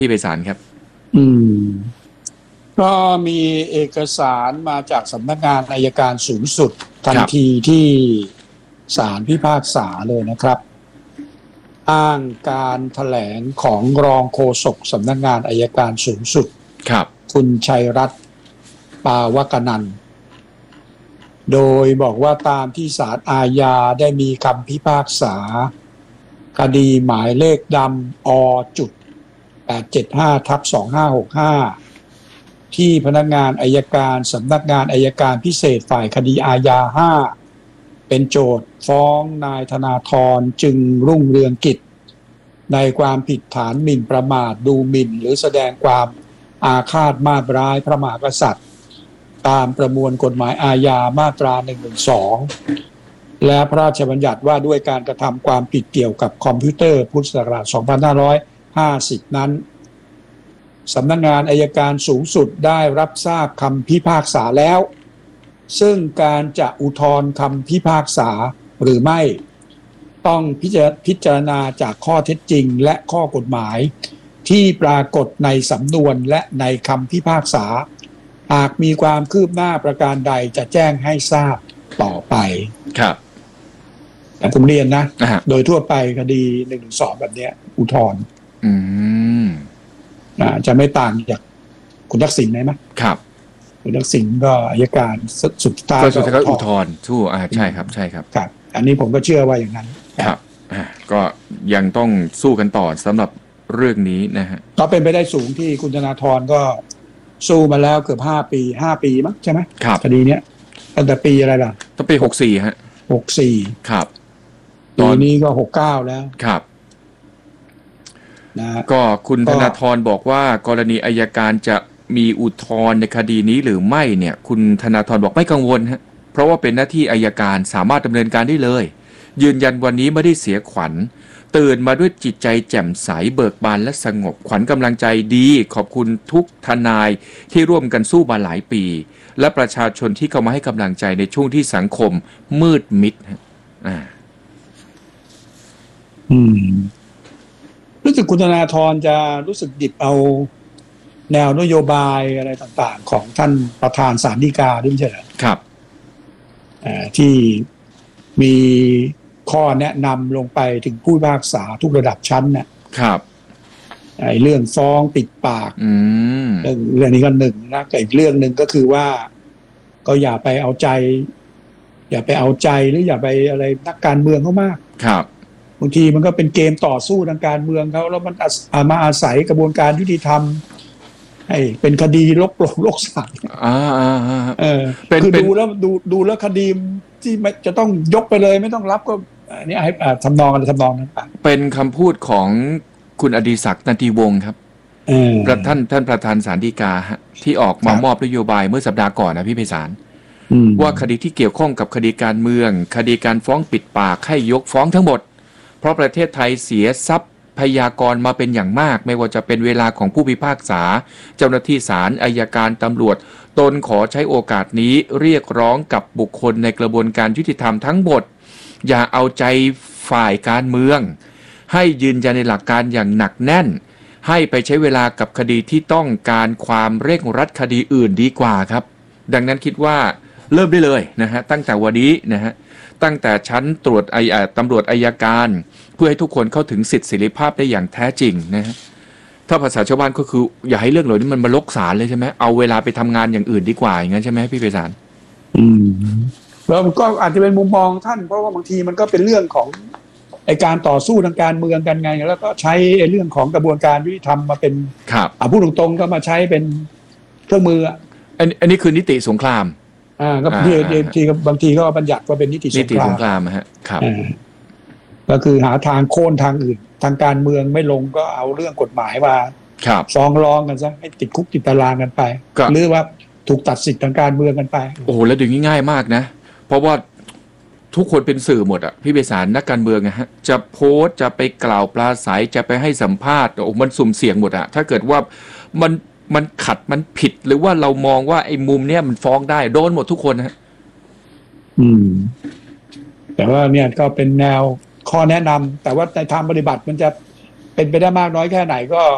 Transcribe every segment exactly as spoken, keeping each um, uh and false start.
พี่ไพศาลครับอืมก็มีเอกสารมาจากสำนักงานอัยการสูงสุดทันทีที่ศาลพิพากษาเลยนะครับอ้างการแถลงของรองโฆษกสำนักงานอัยการสูงสุดครับคุณชัยรัตน์ปาวกนันท์โดยบอกว่าตามที่ศาลอาญาได้มีคำพิพากษาคดีหมายเลขดำอจุดแปดเจ็ดห้าทับสองห้าหกห้าที่พนักงานอัยการสำนักงานอัยการพิเศษฝ่ายคดีอาญาห้าเป็นโจทก์ฟ้องนายธนาธรจึงรุ่งเรืองกิจในความผิดฐานหมิ่นประมาทดูหมิ่นหรือแสดงความอาฆาตมาตร้ายพระมหากษัตริย์ตามประมวลกฎหมายอาญามาตราหนึ่งหนึ่งสองและพระราชบัญญัติว่าด้วยการกระทำความผิดเกี่ยวกับคอมพิวเตอร์พุทธศักราชสองพันห้าร้อยห้าสิบนั้นสำนักงานอัยการสูงสุดได้รับทราบคำพิพากษาแล้วซึ่งการจะอุทธรณ์คำพิพากษาหรือไม่ต้องพิจารณาจากข้อเท็จจริงและข้อกฎหมายที่ปรากฏในสำนวนและในคำพิพากษาหากมีความคืบหน้าประการใดจะแจ้งให้ทราบต่อไปครับแต่ผมเรียนนะโดยทั่วไปคดีหนึ่งหนึ่งสองแบบนี้อุทธรณ์อืมจะไม่ต่างจากคุณทักษิณไหมครับคุณทักษิณก็อัยการสุดท้ายก็สุดท้ายก็อุทธรณ์สู้อ่าใช่ครับใช่ครับครับอันนี้ผมก็เชื่อว่าอย่างนั้นครับอ่าก็ยังต้องสู้กันต่อสำหรับเรื่องนี้นะฮะก็เป็นไปได้สูงที่คุณธนาธรก็สู้มาแล้วเกือบห้าปีห้าปีมั้งใช่ไหมครับคดีเนี้ยตั้งแต่ปีอะไรล่ะตั้งปีหกสี่ฮะหกสี่ครับตอนนี้ก็หกเก้าแล้วครับนะก็คุณธนาธรบอกว่ากรณีอัยการจะมีอุทธรณ์ในคดีนี้หรือไม่เนี่ยคุณธนาธรบอกไม่กังวลฮะเพราะว่าเป็นหน้าที่อัยการสามารถดำเนินการได้เลยยืนยันวันนี้ไม่ได้เสียขวัญตื่นมาด้วยจิตใจแจ่มใสเบิกบานและสงบขวัญกำลังใจดีขอบคุณทุกทนายที่ร่วมกันสู้มาหลายปีและประชาชนที่เข้ามาให้กำลังใจในช่วงที่สังคมมืดมิดอ่าอืมรู้สึกคุณธนาธรจะรู้สึกดิบเอาแนวนโยบายอะไรต่างๆของท่านประธานศาลฎีกาด้วยใช่ไหมครับอ่าที่มีข้อแนะนำลงไปถึงผู้พิพากษาทุกระดับชั้นเนี่ยครับไอ้เรื่องฟ้องปิดปากอืมเรื่องเรื่องนี้ก็หนึ่งนะแต่อีกเรื่องหนึ่งก็คือว่าก็อย่าไปเอาใจอย่าไปเอาใจหรืออย่าไปอะไรนักการเมืองเขามากครับบางทีมันก็เป็นเกมต่อสู้ทางการเมืองเขาแล้วมันมาอาศัยกระบวนการยุติธรรมให้เป็นคดีลกโลกโลกสัตว์อ่าเออคือดูแล้วดูดูแล้วคดีที่จะต้องยกไปเลยไม่ต้องรับก็อันนี้ให้ทำนองอะไรทำนองนั้นเป็นคำพูดของคุณอดิศักดิ์ นันทีวงศ์ครับประท่านท่านประธานศาลฎีกาฮะที่ออกมามอบนโยบายเมื่อสัปดาห์ก่อนนะพี่ไพศาลว่าคดีที่เกี่ยวข้องกับคดีการเมืองคดีการฟ้องปิดปากให้ยกฟ้องทั้งหมดเพราะประเทศไทยเสียทรัพพยากรมาเป็นอย่างมากไม่ว่าจะเป็นเวลาของผู้พิพากษาเจ้าหน้าที่ศาลอัยการตำรวจตนขอใช้โอกาสนี้เรียกร้องกับบุคคลในกระบวนการยุติธรรมทั้งหมดอย่าเอาใจฝ่ายการเมืองให้ยืนยันในหลักการอย่างหนักแน่นให้ไปใช้เวลากับคดีที่ต้องการความเร่งรัดคดีอื่นดีกว่าครับดังนั้นคิดว่าเริ่มได้เลยนะฮะตั้งแต่วันนี้นะฮะตั้งแต่ชั้นตรวจไอตำรวจอัยการเพื่อให้ทุกคนเข้าถึงสิทธิเสรีภาพได้อย่างแท้จริงนะฮะถ้าภาษาชาวบ้านก็คืออย่าให้เรื่องเหล่านี้มันมาลกศาลเลยใช่ไหมเอาเวลาไปทำงานอย่างอื่นดีกว่าอย่างนั้นใช่ไหมพี่ไพศาลอืมแล้วก็อาจจะเป็นมุมมองท่านเพราะว่าบางทีมันก็เป็นเรื่องของไอการต่อสู้ทางการเมืองกันไงแล้วก็ใช้เรื่องของกระบวนการยุติธรรมมาเป็นครับอ่าพูดตรงๆก็มาใช้เป็นเครื่องมืออันอันนี้คือนิติสงครามอ่าก็ที่ที่บางทีก็บัญญัติว่าเป็นนิติสงครามนิติสงครามฮะครับก็คือหาทางโค่นทางอื่นทางการเมืองไม่ลงก็เอาเรื่องกฎหมายมาฟ้องร้องกันซะให้ติดคุกติดตารางกันไปหรือว่าถูกตัดสิทธิ์ทางการเมืองกันไปโอ้โหแล้วดึงง่ายมากนะเพราะว่าทุกคนเป็นสื่อหมดอะพี่ไพศาลนักการเมืองนะฮะจะโพสต์จะไปกล่าวปราศัยจะไปให้สัมภาษณ์โอ้มันสุ่มเสี่ยงหมดอะถ้าเกิดว่ามันมันขัดมันผิดหรือว่าเรามองว่าไอ้มุมเนี้ยมันฟ้องได้โดนหมดทุกคนฮะอืมแต่ว่าเนี่ยก็เป็นแนวข้อแนะนำแต่ว่าในทางปฏิบัติมันจะเป็นไปได้มากน้อยแค่ไหนก็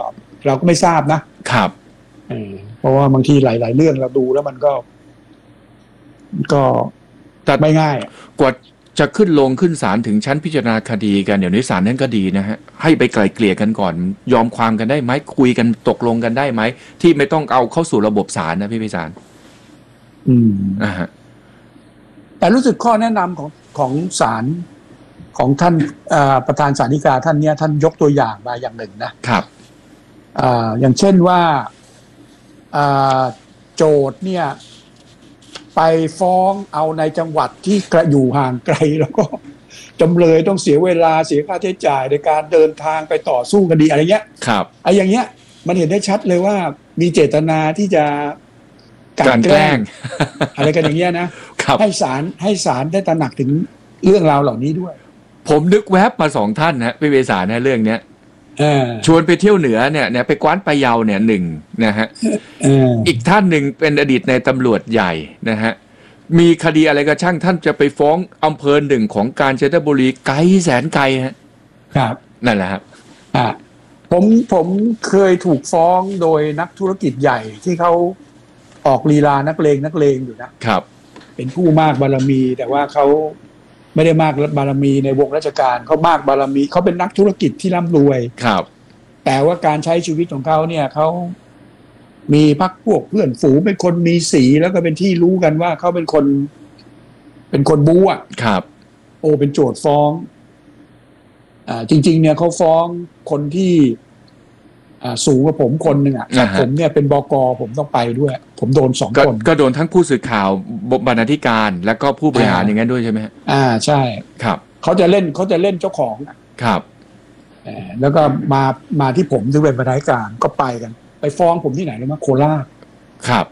เราก็ไม่ทราบนะครับเพราะว่าบางทีหลายๆเรื่องเราดูแล้วมันก็ก็ไม่ง่ายกว่าจะขึ้นลงขึ้นศาลถึงชั้นพิจารณาคดีกันเดี๋ยวนี้ศาลนั้นก็ดีนะฮะให้ไปไกล่เกลี่ยกันก่อนยอมความกันได้ไหมคุยกันตกลงกันได้ไหมที่ไม่ต้องเอาเข้าสู่ระบบศาลนะพี่พิสารอืมอ่าฮะแต่รู้สึกข้อแนะนำของของศาลของท่านประธานศาลฎีกาท่านเนี้ยท่านยกตัวอย่างมาอย่างหนึ่งนะครับอ่าอย่างเช่นว่าอ่าโจทย์เนี่ยไปฟ้องเอาในจังหวัดที่กระอยู่ห่างไกลแล้วก็จำเลยต้องเสียเวลาเสียค่าใช้จ่ายในการเดินทางไปต่อสู้คดีอะไรเงี้ยครับไอ้อย่างเงี้ยมันเห็นได้ชัดเลยว่ามีเจตนาที่จะการแกล้งอะไรกันอย่างเงี้ยนะให้ศาลให้ศาลได้ตระหนักถึงเรื่องราวเหล่านี้ด้วยผมนึกแวบมาสองท่านนะพี่เวสานะเรื่องเนี้ยชวนไปเที่ยวเหนือเนี่ยเนี่ยไปกว้านไปเยาเนี่ยหนึ่งนะฮะอีกท่านหนึ่งเป็นอดีตในตำรวจใหญ่นะฮะมีคดีอะไรก็ช่างท่านจะไปฟ้องอำเภอหนึ่งของกาญจนบุรีไกลแสนไกลฮะครับนั่นแหละครับอ่าผมผมเคยถูกฟ้องโดยนักธุรกิจใหญ่ที่เขาออกลีลานักเลงนักเลงอยู่นะครับเป็นผู้มากบารมีแต่ว่าเขาไม่ได้มากบารมีในวงราชการเขามากบารมีเขาเป็นนักธุรกิจที่ร่ำรวยครับแต่ว่าการใช้ชีวิตของเขาเนี่ยเขามีพรรคพวกเพื่อนฝูงเป็นคนมีสีแล้วก็เป็นที่รู้กันว่าเขาเป็นคนเป็นคนบู๊อ่ะครับโอ้เป็นโจทย์ฟ้องอ่าจริงๆเนี่ยเขาฟ้องคนที่อ่าสูงกว่าผมคนหนึ่งอ่ะแต่ผมเนี่ยเป็นบก.ผมต้องไปด้วยผมโดนสองคนก็โดนทั้งผู้สื่อข่าวบรรณาธิการแล้วก็ผู้บริหารอย่างนั้นด้วยใช่ไหมอ่าใช่ครับเขาจะเล่นเขาจะเล่นเจ้าของครับแล้วก็มามาที่ผมที่เป็นบรรณาธิการก็ไปกันไปฟ้องผมที่ไหนรู้มั้ยโคราชครับ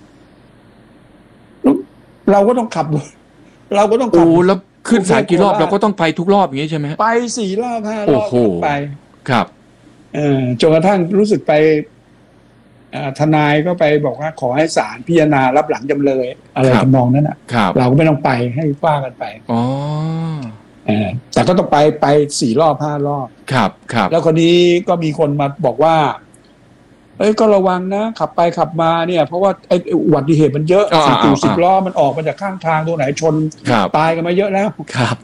เราก็ต้องขับเราก็ต้องขับโอ้แล้วขึ้นศาลกี่รอบเราก็ต้องไปทุกรอบอย่างนี้ใช่ไหมไปสี่รอบห้ารอบไปครับเออจนกระทั่งรู้สึกไปทนายก็ไปบอกว่าขอให้ศาลพิจารณารับหลังจำเลยอะไรทำนองนั้นอ่ะเราก็ไม่ต้องไปให้ว่ากันไปอ๋อแต่ก็ต้องไปไปสี่รอบห้ารอบครับครับแล้วคนนี้ก็มีคนมาบอกว่าเอ้ยก็ระวังนะขับไปขับมาเนี่ยเพราะว่าไอ้อุบัติเหตุมันเยอะสี่ตูสิบล้อมันออกมาจากข้างทางตรงไหนชนตายกันมาเยอะแล้วครับ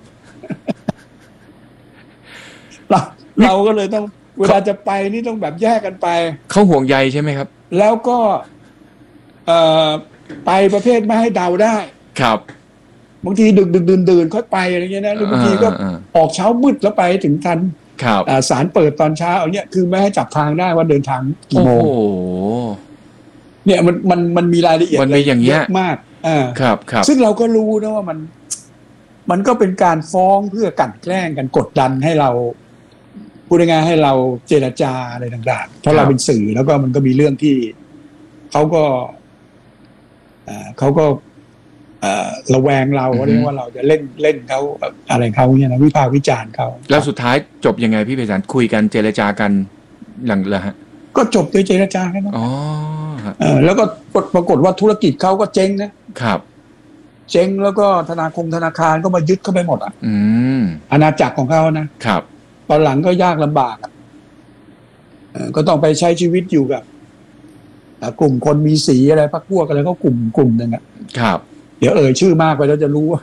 เราเราก็เลยต้องเวลาจะไปนี่ต้องแบบแยกกันไปเขาห่วงใยใช่ไหมครับแล้วก็เอ่อไปประเภทไม่ให้เดาได้ครับบางทีดึกดึกดื่นดื่นค่อยไปอะไรเงี้ยนะหรือบางทีก็ออกเช้ามืดแล้วไปถึงทันศาลเปิดตอนเช้าอย่างเงี้ยคือไม่ให้จับทางได้ว่าเดินทางกี่โมงเนี่ยมันมันมันมีรายละเอียดมันมีอย่างเงี้ยมากอ่าครับครับซึ่งเราก็รู้นะว่ามันมันก็เป็นการฟ้องเพื่อกลั่นแกล้งกันกดดันให้เราพูดง่ายๆให้เราเจรจาอะไรต่างๆเพราะเราเป็นสื่อแล้วก็มันก็มีเรื่องที่เขาก็เขาก็ระแวงเราเรียกว่าเราจะเล่นเล่นเขาอะไรเขาเนี่ยนะวิพากษ์วิจารณ์เขาแล้วสุดท้ายจบยังไงพี่ไพศาลคุยกันเจรจากันหลังเลยฮะก็จบด้วยเจรจากันอ๋อแล้วก็ปรากฏว่าธุรกิจเขาก็เจ๊งนะครับเจ๊งแล้วก็ธนาคารธนาคารก็มายึดเข้าไปหมดอ่ะอาณาจักรของเขานะครับตอนหลังก็ยากลำบากก็ต้องไปใช้ชีวิตอยู่กับกลุ่มคนมีสีอะไรพรรคพวกอะไรก็กลุ่มกลุ่มนึงอ่ะครับเดี๋ยวเอ่ยชื่อมากไปแล้วจะรู้ว่า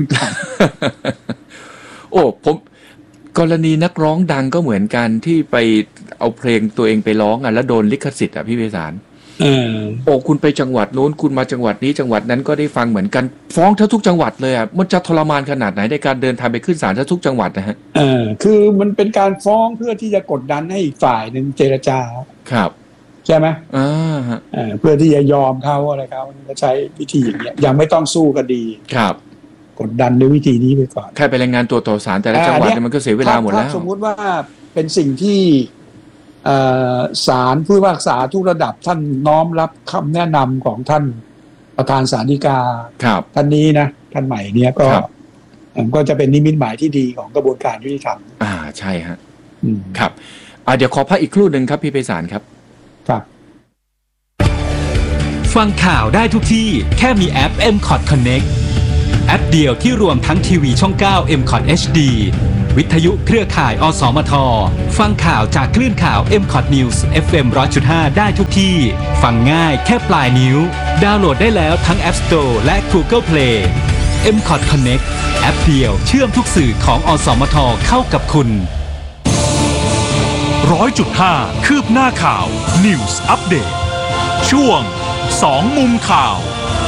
โอ้ผมกรณีนักร้องดังก็เหมือนกันที่ไปเอาเพลงตัวเองไปร้องอ่ะแล้วโดนลิขสิทธิ์อ่ะพี่ไพศาลเออโอ้คุณไปจังหวัดโน้นคุณมาจังหวัดนี้จังหวัดนั้นก็ได้ฟังเหมือนกันฟ้องทั้งทุกจังหวัดเลยอ่ะมันจะทรมานขนาดไหนในการเดินทางไปขึ้นศาลทั้งทุกจังหวัดนะฮะเออคือมันเป็นการฟ้องเพื่อที่จะกดดันให้อีกฝ่ายนึงเจรจาครับใช่ไหมอ่าฮะเพื่อที่จะยอมเขาอะไรเขาจะใช้วิธีอย่างเงี้ยยังไม่ต้องสู้คดีครับกดดันด้วยวิธีนี้ไปก่อนแค่ไปรายงานตัวต่อศาลแต่ละจังหวัดมันก็เสียเวลาหมดแล้วสมมุติว่าเป็นสิ่งที่ศาลผู้พิพากษาทุกระดับท่านน้อมรับคำแนะนำของท่านประธานศาลฎีกาท่านนี้นะท่านใหม่เนี้ยก็ก็จะเป็นนิมิตหมายที่ดีของกระบวนการยุติธรรมอ่าใช่ฮะครับอ่าเดี๋ยวขอพักอีกครู่หนึ่งครับพี่ไพศาลครับครับฟังข่าวได้ทุกที่แค่มีแอป เอ็ม คอท Connect แอปเดียวที่รวมทั้งทีวีช่องเก้า เอ็ม คอท เอช ดีวิทยุเครือข่ายอสมทฟังข่าวจากคลื่นข่าว เอ็ม คอท News เอฟ เอ็ม หนึ่งร้อยจุดห้า ได้ทุกที่ฟังง่ายแค่ปลายนิ้วดาวน์โหลดได้แล้วทั้ง App Store และ Google Play เอ็ม คอท Connect แอปเดียวเชื่อมทุกสื่อของอสมทเข้ากับคุณร้อยจุดห้า คืบหน้าข่าว News Update ช่วงสองมุมข่าว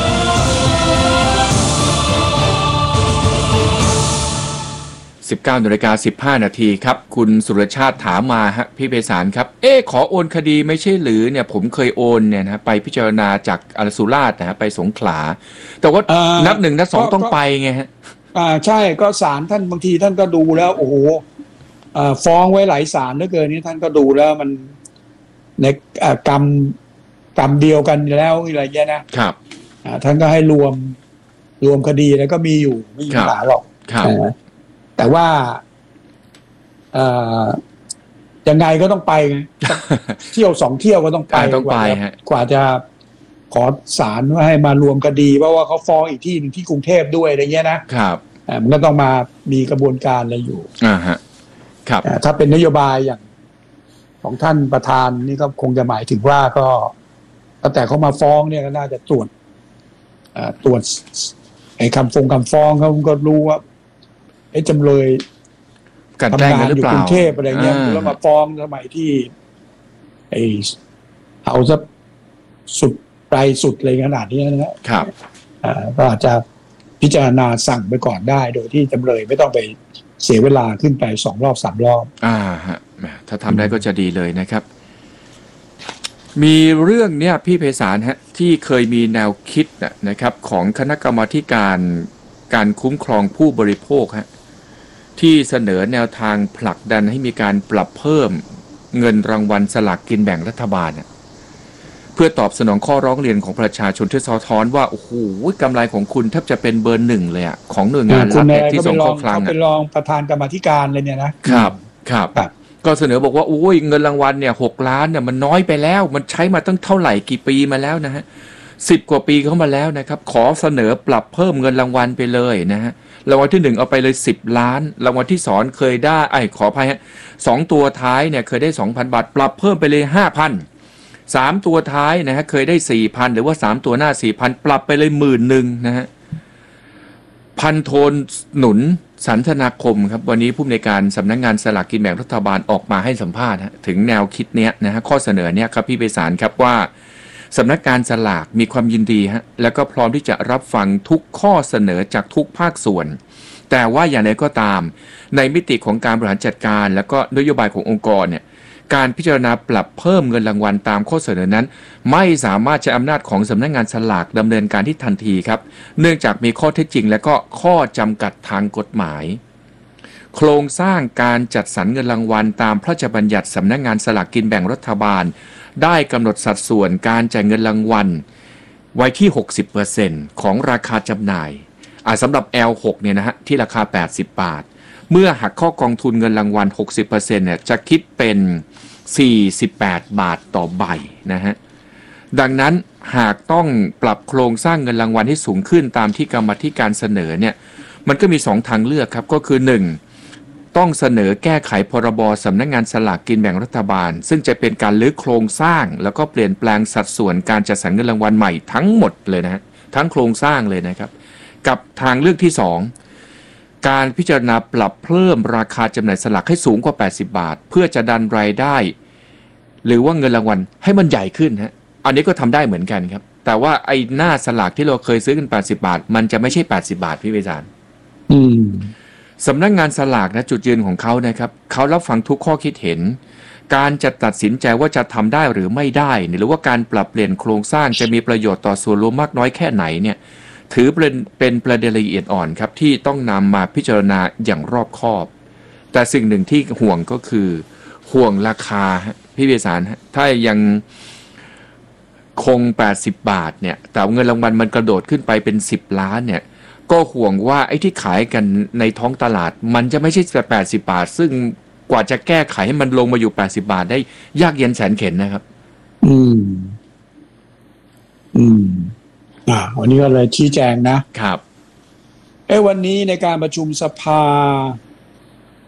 สิบเก้านาฬิกาสิบห้านาทีครับคุณสุรชาติถามมาฮะพี่ไพศาลครับเอ๊ะขอโอนคดีไม่ใช่หรือเนี่ยผมเคยโอนเนี่ยนะไปพิจารณาจากอสุราษฎร์นะฮะไปสงขลาแต่ว่านับหนึ่งนับสองต้องไปไงฮะอ่าใช่ก็ศาลท่านบางทีท่านก็ดูแล้วโอ้โหอ่าฟ้องไว้หลายศาลเหลือเกินนี่ท่านก็ดูแล้วมันในกรรมกรรมเดียวกันแล้วอะไรเงี้ยนะครับอ่าท่านก็ให้รวมรวมคดีแล้วก็มีอยู่ไม่มีปัญหาหรอกแต่ว่าเอ่อยังไงก็ต้องไปไงเที่ยวสองเที่ยวก็ต้องไปต้องไปฮะกว่าจะขอศาลว่าให้มารวมคดีเพราะว่าเขาฟ้องอีกที่นึงที่กรุงเทพด้วยอะไรเงี้ยนะครับมันก็ต้องมามีกระบวนการอะไรอยู่อ่าฮะครับถ้าเป็นนโยบายอย่างของท่านประธานนี่ก็คงจะหมายถึงว่าก็ตั้งแต่เขามาฟ้องเนี่ยก็น่าจะตรวจตรวจไอ้คำฟงคำฟ้องเขาก็รู้ว่าไอ้จำเลยทำงานอยู่กรุงเทพอะไรเงี้ยแล้วมาฟ้องสมัยที่ไอ้เอาซะสุดปลายสุดอะไรขนาดนี้นะครับอ่าก็อาจจะพิจารณาสั่งไปก่อนได้โดยที่จำเลยไม่ต้องไปเสียเวลาขึ้นไปสองรอบสามรอบอ่าฮะถ้าทำได้ก็จะดีเลยนะครับมีเรื่องเนี้ยพี่ไพศาลฮะที่เคยมีแนวคิดนะครับของคณะกรรมาธิการการคุ้มครองผู้บริโภคฮะที่เสนอแนวทางผลักดันให้มีการปรับเพิ่มเงินรางวัลสลากกินแบ่งรัฐบาลเพื่อตอบสนองข้อร้องเรียนของประชาชนที่สะท้อนว่าโอ้โหกำไรของคุณแทบจะเป็นเบอร์หนึ่งเลยอ่ะของหน่วยงานรัฐที่ส่งเข้าคลังเป็นรองประธานกรรมาธิการเลยเนี่ยนะครับครับก็เสนอบอกว่าโอ้ยเงินรางวัลเนี่ยหกล้านเนี่ยมันน้อยไปแล้วมันใช้มาตั้งเท่าไหร่กี่ปีมาแล้วนะฮะสิบกว่าปีเข้ามาแล้วนะครับขอเสนอปรับเพิ่มเงินรางวัลไปเลยนะฮะรางวัลที่หนึ่งเอาไปเลยสิบล้านรางวัลที่สองเคยได้ไอ้ขออภัยฮะสองตัวท้ายเนี่ยเคยได้ สองพัน บาทปรับเพิ่มไปเลย ห้าพัน สามตัวท้ายนะฮะเคยได้ สี่พัน หรือว่าสามตัวหน้า สี่พัน ปรับไปเลย หนึ่งหมื่น นะฮะพันโทนหนุนสันทนาคมครับวันนี้ผู้อำนวยการสำนักงานสลากกินแบ่งรัฐบาลออกมาให้สัมภาษณ์ถึงแนวคิดเนี้ยนะฮะข้อเสนอเนี้ยครับพี่ไพศาลครับว่าสำนักงานสลากมีความยินดีฮะแล้วก็พร้อมที่จะรับฟังทุกข้อเสนอจากทุกภาคส่วนแต่ว่าอย่างไรก็ตามในมิติของการบริหารจัดการแล้วก็นโยบายขององค์กรเนี่ยการพิจารณาปรับเพิ่มเงินรางวัลตามข้อเสนอนั้นไม่สามารถใช้อำนาจของสำนักงานสลากดำเนินการที่ทันทีครับเนื่องจากมีข้อเท็จจริงและก็ข้อจำกัดทางกฎหมายโครงสร้างการจัดสรรเงินรางวัลตามพระราชบัญญัติสำนักงานสลากกินแบ่งรัฐบาลได้กำหนดสัดส่วนการจ่ายเงินรางวัลไว้ที่ หกสิบเปอร์เซ็นต์ ของราคาจำหน่ายอ่าสำหรับ แอล หก เนี่ยนะฮะที่ราคาแปดสิบบาทเมื่อหักข้อกองทุนเงินรางวัล หกสิบเปอร์เซ็นต์ เนี่ยจะคิดเป็นสี่สิบแปดบาทต่อใบนะฮะดังนั้นหากต้องปรับโครงสร้างเงินรางวัลให้สูงขึ้นตามที่กรรมาธิการเสนอเนี่ยมันก็มีสองทางเลือกครับก็คือหนึ่งต้องเสนอแก้ไขพรบสำนักงานสลากกินแบ่งรัฐบาลซึ่งจะเป็นการรื้อโครงสร้างแล้วก็เปลี่ยนแปลงสัดส่วนการจัดสรรเงินรางวัลใหม่ทั้งหมดเลยนะฮะทั้งโครงสร้างเลยนะครับกับทางเลือกที่สองการพิจารณาปรับเพิ่มราคาจำหน่ายสลากให้สูงกว่าแปดสิบบาทเพื่อจะดันรายได้หรือว่าเงินรางวัลให้มันใหญ่ขึ้นฮะอันนี้ก็ทำได้เหมือนกันครับแต่ว่าไอ้หน้าสลากที่เราเคยซื้อกันแปดสิบบาทมันจะไม่ใช่แปดสิบบาทพี่ไพศาลอืมสำนักงานสลากนะจุดยืนของเขานะครับเขารับฟังทุกข้อคิดเห็นการจะตัดสินใจว่าจะทำได้หรือไม่ได้หรือว่าการปรับเปลี่ยนโครงสร้างจะมีประโยชน์ต่อส่วนรวมมากน้อยแค่ไหนเนี่ยถือเป็นเป็นประเด็นละเอียดอ่อนครับที่ต้องนำมาพิจารณาอย่างรอบคอบแต่สิ่งหนึ่งที่ห่วงก็คือห่วงราคาพี่ไพศาลถ้ายังคงแปดสิบบาทเนี่ยแต่เงินรางวัลมันกระโดดขึ้นไปเป็นสิบล้านเนี่ยก็ห่วงว่าไอ้ที่ขายกันในท้องตลาดมันจะไม่ใช่แปดสิบบาทซึ่งกว่าจะแก้ไขให้มันลงมาอยู่แปดสิบบาทได้ยากเย็นแสนเข็ญนะครับอืมอืมอ่าวันนี้ก็เลยชี้แจงนะครับเอ้วันนี้ในการประชุมสภา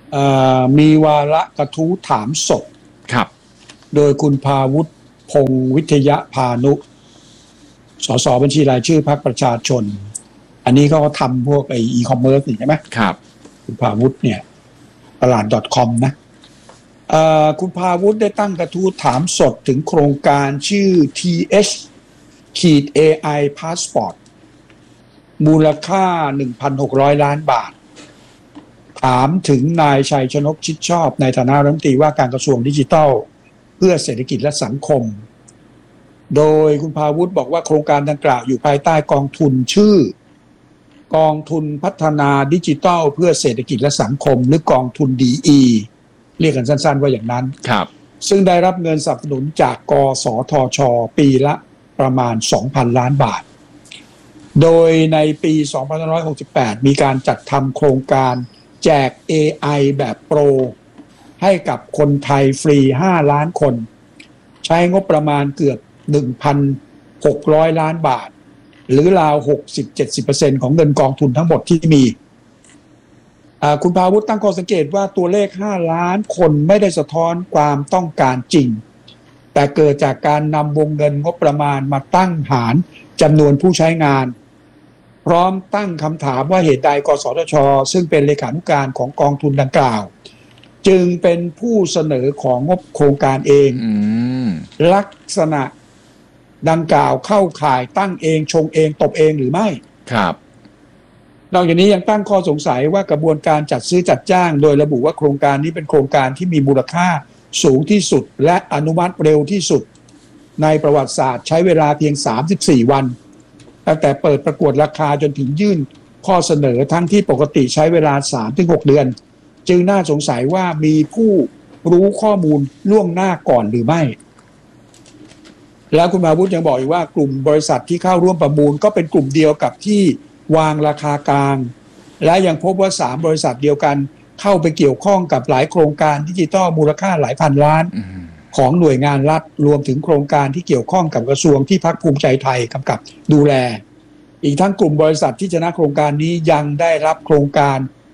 มีวาระกระทู้ถามสดครับโดยคุณภาวุฒิพงษ์วิทยพานุสสบัญชีรายชื่อพรรคประชาชนอันนี้เขาก็ทำพวกไออีคอมเมิร์ซใช่ไหมครับคุณภาวุฒิเนี่ยตลาด .com นะคุณภาวุฒิได้ตั้งกระทู้ถามสดถึงโครงการชื่อ ที เอช เอ ไอ Passport มูลค่า หนึ่งพันหกร้อย ล้านบาทถามถึงนายชัยชนกชิดชอบในฐานะรัฐมนตรีว่าการกระทรวงดิจิทัลเพื่อเศรษฐกิจและสังคมโดยคุณภาวุฒิบอกว่าโครงการดังกล่าวอยู่ภายใต้กองทุนชื่อกองทุนพัฒนาดิจิทัลเพื่อเศรษฐกิจและสังคมหรือกองทุน ดี อี เรียกกันสั้นๆว่าอย่างนั้นครับซึ่งได้รับเงินสนับสนุนจากกสทช.ปีละประมาณ สองพัน ล้านบาทโดยในปี สองพันห้าร้อยหกสิบแปด มีการจัดทำโครงการแจก เอ ไอ แบบโปรให้กับคนไทยฟรี ห้า ล้านคนใช้งบประมาณเกือบ หนึ่งพันหกร้อย ล้านบาทหรือราว หกสิบถึงเจ็ดสิบเปอร์เซ็นต์ ของเงินกองทุนทั้งหมดที่มีคุณภาวุฒิตั้งข้อสังเกตว่าตัวเลข ห้า ล้านคนไม่ได้สะท้อนความต้องการจริงแต่เกิดจากการนำวงเงินงบประมาณมาตั้งหารจำนวนผู้ใช้งานพร้อมตั้งคำถามว่าเหตุใดกสทช.ซึ่งเป็นเลขานุการของกองทุนดังกล่าวจึงเป็นผู้เสนอของงบโครงการเองลักษณะดังกล่าวเข้าข่ายตั้งเองชงเองตบเองหรือไม่ครับนอกจากนี้ยังตั้งข้อสงสัยว่ากระบวนการจัดซื้อจัดจ้างโดยระบุว่าโครงการนี้เป็นโครงการที่มีมูลค่าสูงที่สุดและอนุมัติเร็วที่สุดในประวัติศาสตร์ใช้เวลาเพียงสามสิบสี่วันตั้งแต่เปิดประกวดราคาจนถึงยื่นข้อเสนอทั้งที่ปกติใช้เวลา สามถึงหก เดือนจึงน่าสงสัยว่ามีผู้รู้ข้อมูลล่วงหน้าก่อนหรือไม่แล้วคุณภาวุฒิยังบอกอีกว่ากลุ่มบริษัทที่เข้าร่วมประมูลก็เป็นกลุ่มเดียวกับที่วางราคากลางและยังพบว่าสามบริษัทเดียวกันเข้าไปเกี่ยวข้องกับหลายโครงการดิจิทัลมูลค่าหลายพันล้านของหน่วยงานรัฐรวมถึงโครงการที่เกี่ยวข้องกับกระทรวงที่พรรคภูมิใจไทยกำกับดูแลอีกทั้งกลุ่มบริษัทที่ชนะโครงการนี้ยังได้รับโครงการ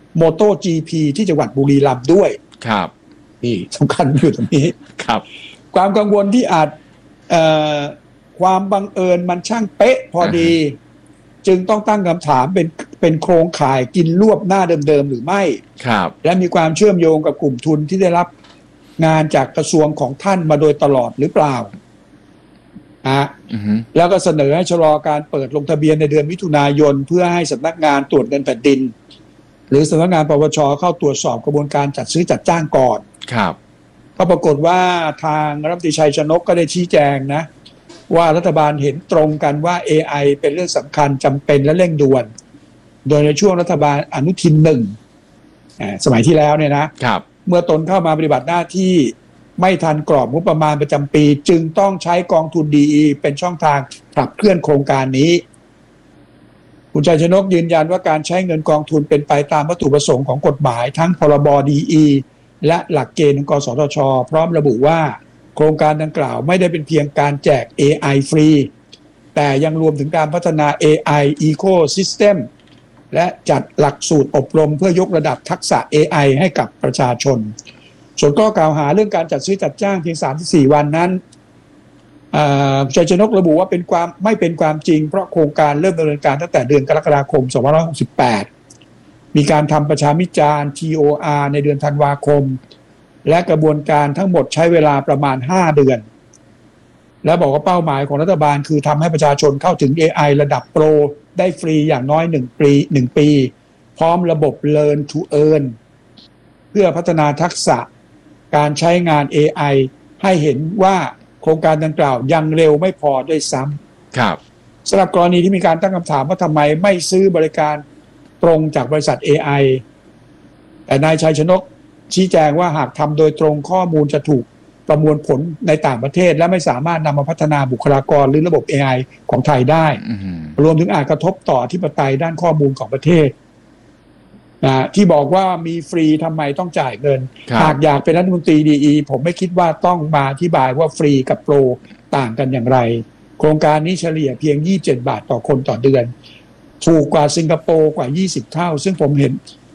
MotoGP ที่จังหวัดบุรีรัมย์ด้วยครับนี่สำคัญอยู่ตรงนี้ครับความกังวลที่อาจความบังเอิญมันช่างเป๊ะพอดีจึงต้องตั้งคำถามเป็นเป็นโครงข่ายกินรวบหน้าเดิมๆหรือไม่ครับและมีความเชื่อมโยงกับกลุ่มทุนที่ได้รับงานจากกระทรวงของท่านมาโดยตลอดหรือเปล่าอ่ะแล้วก็เสนอให้ชะลอการเปิดลงทะเบียนในเดือนมิถุนายนเพื่อให้สำนักงานตรวจเงินแผ่นดินหรือสำนักงานปปช.เข้าตรวจสอบกระบวนการจัดซื้อจัดจ้างก่อนครับก็ปรากฏว่าทางรัฐมนตรีชัยชนกก็ได้ชี้แจงนะว่ารัฐบาลเห็นตรงกันว่า เอ ไอ เป็นเรื่องสำคัญจำเป็นและเร่งด่วนโดยในช่วงรัฐบาลอนุทินหนึ่งสมัยที่แล้วเนี่ยนะครับเมื่อตนเข้ามาปฏิบัติหน้าที่ไม่ทันกรอบงบประมาณประจำปีจึงต้องใช้กองทุน ดี อี เป็นช่องทางขับเคลื่อนโครงการนี้คุณชัยชนกยืนยันว่าการใช้เงินกองทุนเป็นไปตามวัตถุประสงค์ของกฎหมายทั้งพรบ ดี อี และหลักเกณฑ์ของกสทช.พร้อมระบุว่าโครงการดังกล่าวไม่ได้เป็นเพียงการแจก เอ ไอ ฟรีแต่ยังรวมถึงการพัฒนา เอ ไอ Ecosystem และจัดหลักสูตรอบรมเพื่อยกระดับทักษะ เอ ไอ ให้กับประชาชนส่วนข้อกล่าวหาเรื่องการจัดซื้อจัดจ้างเพียงสามถึงสี่วันนั้นชัยชนกระบุว่าเป็นความไม่เป็นความจริงเพราะโครงการเริ่มดำเนินการตั้งแต่เดือนกรกฎาคมสองพันห้าร้อยหกสิบแปดมีการทำประชามิจารณ์ ที โอ อาร์ ในเดือนธันวาคมและกระบวนการทั้งหมดใช้เวลาประมาณห้าเดือนและบอกว่าเป้าหมายของรัฐบาลคือทำให้ประชาชนเข้าถึง เอ ไอ ระดับโปรได้ฟรีอย่างน้อยหนึ่งปีหนึ่งปีพร้อมระบบ Learn to Earn เพื่อพัฒนาทักษะการใช้งาน เอ ไอ ให้เห็นว่าโครงการดังกล่าวยังเร็วไม่พอด้วยซ้ำครับสำหรับกรณีที่มีการตั้งคำถามว่าทำไมไม่ซื้อบริการตรงจากบริษัท เอ ไอ แต่นายชัยชนกชี้แจงว่าหากทำโดยตรงข้อมูลจะถูกประมวลผลในต่างประเทศและไม่สามารถนำมาพัฒนาบุคลากรหรือระบบ เอ ไอ ของไทยได้รวมถึงอาจกระทบต่ออธิปไตยด้านข้อมูลของประเทศนะที่บอกว่ามีฟรีทำไมต้องจ่ายเงินหากอยากเป็นรัฐมนตรี ดี อี ผมไม่คิดว่าต้องมาอธิบายว่าฟรีกับโปรต่างกันอย่างไรโครงการนี้เฉลี่ยเพียงยี่สิบเจ็ดบาทต่อคนต่อเดือนถูกกว่าสิงคโปร์กว่ายี่สิบเท่าซึ่งผมเห็น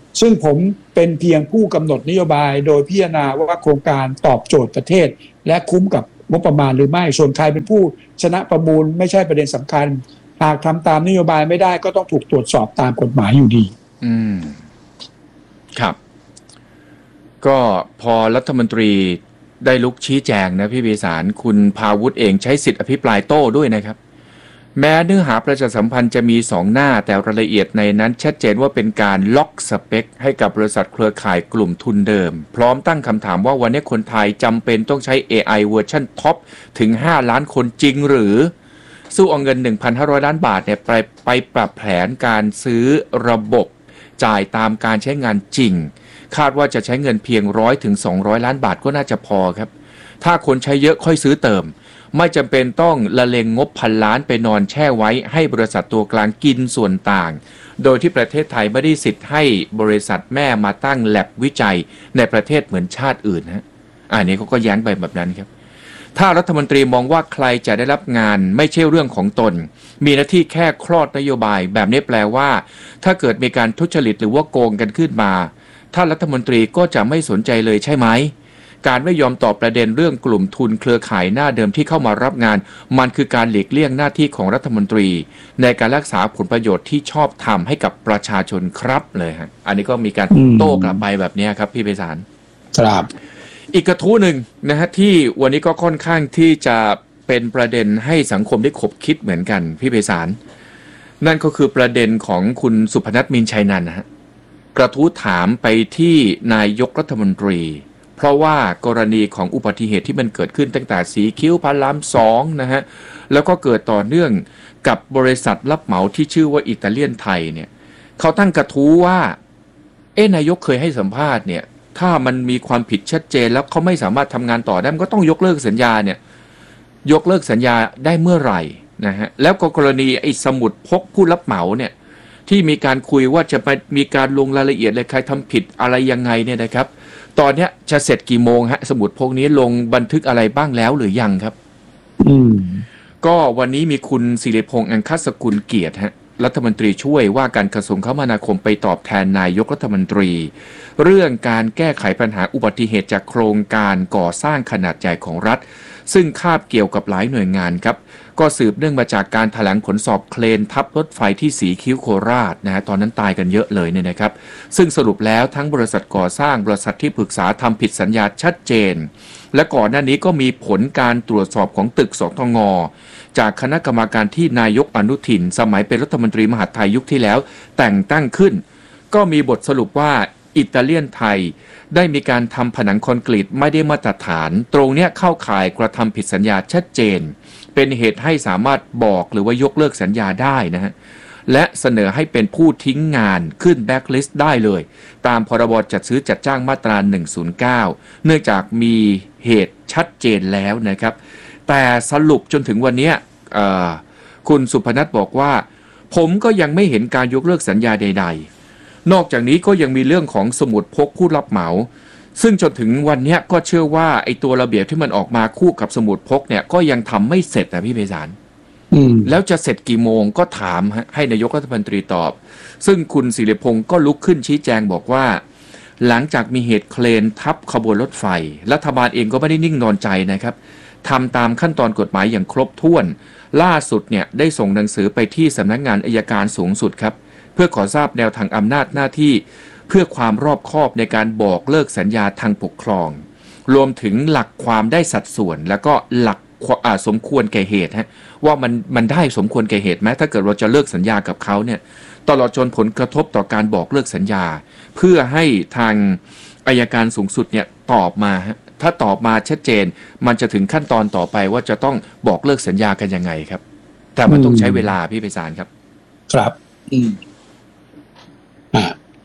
ซึ่งผมเป็นเพียงผู้กำหนดนโยบายโดยพิจารณาว่าโครงการตอบโจทย์ประเทศและคุ้มกับงบประมาณหรือไม่ส่วนใครเป็นผู้ชนะประมูลไม่ใช่ประเด็นสำคัญหากทำตามนโยบายไม่ได้ก็ต้องถูกตรวจสอบตามกฎหมายอยู่ดีอืมครับก็พอรัฐมนตรีได้ลุกชี้แจงนะพี่เบสารคุณภาวุฒิเองใช้สิทธิอภิปรายโต้ด้วยนะครับแม้เนื้อหาประชาสัมพันธ์จะมีสองหน้าแต่รายละเอียดในนั้นชัดเจนว่าเป็นการล็อกสเปคให้กับบริษัทเครือข่ายกลุ่มทุนเดิมพร้อมตั้งคำถามว่าวันนี้คนไทยจำเป็นต้องใช้ เอ ไอ เวอร์ชันท็อปถึงห้าล้านคนจริงหรือสู้เอาเงิน หนึ่งพันห้าร้อย ล้านบาทเนี่ยไปไปปรับแผนการซื้อระบบจ่ายตามการใช้งานจริงคาดว่าจะใช้เงินเพียงหนึ่งร้อยถึงสองร้อยล้านบาทก็น่าจะพอครับถ้าคนใช้เยอะค่อยซื้อเติมไม่จำเป็นต้องละเลงงบพันล้านไปนอนแช่ไว้ให้บริษัทตัวกลางกินส่วนต่างโดยที่ประเทศไทยไม่ได้สิทธิ์ให้บริษัทแม่มาตั้งแลบวิจัยในประเทศเหมือนชาติอื่นฮะอันนี้เขาก็แย้งไปแบบนั้นครับถ้ารัฐมนตรีมองว่าใครจะได้รับงานไม่ใช่เรื่องของตนมีหน้าที่แค่คลอดนโยบายแบบนี้แปลว่าถ้าเกิดมีการทุจริตหรือว่าโกงกันขึ้นมาท่านรัฐมนตรีก็จะไม่สนใจเลยใช่ไหมการไม่ยอมตอบประเด็นเรื่องกลุ่มทุนเครือข่ายหน้าเดิมที่เข้ามารับงานมันคือการหลีกเลี่ยงหน้าที่ของรัฐมนตรีในการรักษาผลประโยชน์ที่ชอบทำให้กับประชาชนครับเลยฮะอันนี้ก็มีการโต้กลับไปแบบนี้ครับพี่ไพศาลครับอีกกระทู้หนึ่งนะฮะที่วันนี้ก็ค่อนข้างที่จะเป็นประเด็นให้สังคมได้ขบคิดเหมือนกันพี่ไพศาลนั่นก็คือประเด็นของคุณสุพนัส มีนชัยนันท์นะฮะกระทู้ถามไปที่นายกรัฐมนตรีเพราะว่ากรณีของอุบัติเหตุที่มันเกิดขึ้นตั้งแต่สีคิ้วพระรามสองนะฮะแล้วก็เกิดต่อเนื่องกับบริษัทรับเหมาที่ชื่อว่าอิตาเลียนไทยเนี่ยเขาตั้งกระทู้ว่าเอ๊ะนายกเคยให้สัมภาษณ์เนี่ยถ้ามันมีความผิดชัดเจนแล้วเขาไม่สามารถทำงานต่อได้มันก็ต้องยกเลิกสัญญาเนี่ยยกเลิกสัญญาได้เมื่อไหร่นะฮะแล้วก็กรณีไอ้สมุดพกผู้รับเหมาเนี่ยที่มีการคุยว่าจะไปมีการลงรายละเอียดเลยใครทำผิดอะไรยังไงเนี่ยนะครับตอนนี้จะเสร็จกี่โมงฮะสมุดพกนี้ลงบันทึกอะไรบ้างแล้วหรือยังครับอืมก็วันนี้มีคุณศิริพงษ์อังคสกุลเกียรติฮะรัฐมนตรีช่วยว่าการกระทรวงคมนาคมไปตอบแทนนายกรัฐมนตรีเรื่องการแก้ไขปัญหาอุบัติเหตุจากโครงการก่อสร้างขนาดใหญ่ของรัฐซึ่งคาบเกี่ยวกับหลายหน่วยงานครับก็สืบเนื่องมาจากการแถลงผลสอบเคลนทับรถไฟที่สีคิ้วโคราชนะฮะตอนนั้นตายกันเยอะเลยเนี่ยนะครับซึ่งสรุปแล้วทั้งบริษัทก่อสร้างบริษัทที่ปรึกษาทำผิดสัญญาชัดเจนและก่อนหน้านี้ก็มีผลการตรวจสอบของตึกสตง.จากคณะกรรมการที่นายกอนุทินสมัยเป็นรัฐมนตรีมหาดไทยยุคที่แล้วแต่งตั้งขึ้นก็มีบทสรุปว่าอิตาเลียนไทยได้มีการทำผนังคอนกรีตไม่ได้มาตรฐานตรงเนี้ยเข้าข่ายกระทำผิดสัญญาชัดเจนเป็นเหตุให้สามารถบอกหรือว่ายกเลิกสัญญาได้นะฮะและเสนอให้เป็นผู้ทิ้งงานขึ้นแบ็คลิสต์ได้เลยตามพรบจัดซื้อจัดจ้างมาตราหนึ่งศูนย์เก้าเนื่องจากมีเหตุชัดเจนแล้วนะครับแต่สรุปจนถึงวันนี้คุณสุพนัสบอกว่าผมก็ยังไม่เห็นการยกเลิกสัญญาใดๆนอกจากนี้ก็ยังมีเรื่องของสมุดพกผู้รับเหมาซึ่งจนถึงวันนี้ก็เชื่อว่าไอ้ตัวระเบียบที่มันออกมาคู่กับสมุดพกเนี่ยก็ยังทำไม่เสร็จนะพี่ไพศาลแล้วจะเสร็จกี่โมงก็ถามให้นายกรัฐมนตรีตอบซึ่งคุณศิริพงษ์ก็ลุกขึ้นชี้แจงบอกว่าหลังจากมีเหตุเคลนทับขบวนรถไฟรัฐบาลเองก็ไม่ได้นิ่งนอนใจนะครับทำตามขั้นตอนกฎหมายอย่างครบถ้วนล่าสุดเนี่ยได้ส่งหนังสือไปที่สำนักงานอัยการสูงสุดครับเพื่อขอทราบแนวทางอำนาจหน้าที่เพื่อความรอบคอบในการบอกเลิกสัญญาทางปกครองรวมถึงหลักความได้สัดส่วนแล้วก็หลักสมควรแก่เหตุฮะว่ามันมันได้สมควรแก่เหตุไหมถ้าเกิดเราจะเลิกสัญญากับเขาเนี่ยตลอดจนผลกระทบต่อการบอกเลิกสัญญาเพื่อให้ทางอัยการสูงสุดเนี่ยตอบมาฮะถ้าตอบมาชัดเจนมันจะถึงขั้นตอนต่อไปว่าจะต้องบอกเลิกสัญญากันยังไงครับแต่มันต้องใช้เวลาพี่ไพศาลครับครับอืมอ่า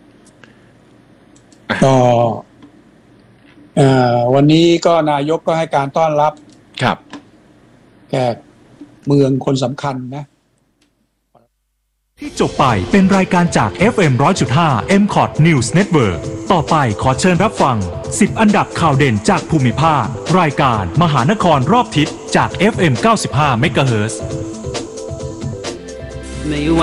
ก็วันนี้ก็นายกก็ให้การต้อนรับครับแขกเมืองคนสำคัญนะที่จบไปเป็นรายการจาก เอฟ เอ็ม หนึ่งร้อยจุดห้า เอ็ม คอท News Network ต่อไปขอเชิญรับฟังสิบอันดับข่าวเด่นจากภูมิภาครายการมหานครรอบทิศจาก เอฟ เอ็ม เก้าสิบห้า เมกะเฮิรตซ์